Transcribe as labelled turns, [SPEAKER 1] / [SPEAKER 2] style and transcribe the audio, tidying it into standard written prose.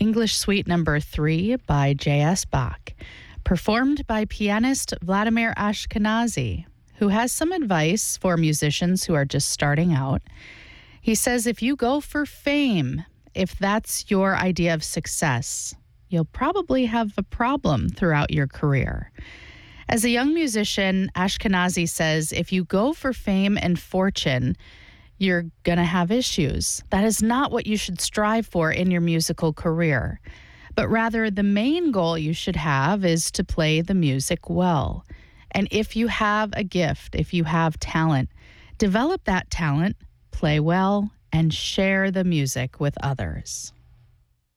[SPEAKER 1] English Suite Number 3 by J.S. Bach, performed by pianist Vladimir Ashkenazy, who has some advice for musicians who are just starting out. He says, if you go for fame, if that's your idea of success, you'll probably have a problem throughout your career. As a young musician, Ashkenazy says, if you go for fame and fortune, you're going to have issues. That is not what you should strive for in your musical career. But rather, the main goal you should have is to play the music well. And if you have a gift, if you have talent, develop that talent, play well, and share the music with others.